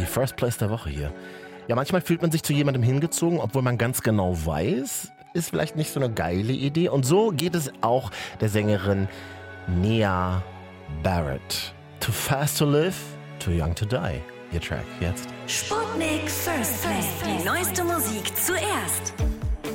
die First Place der Woche hier. Ja, manchmal fühlt man sich zu jemandem hingezogen, obwohl man ganz genau weiß, ist vielleicht nicht so eine geile Idee. Und so geht es auch der Sängerin Nia Barrett. Too fast to live, too young to die. Ihr Track jetzt. Sputnik First Play. Die neueste Musik zuerst.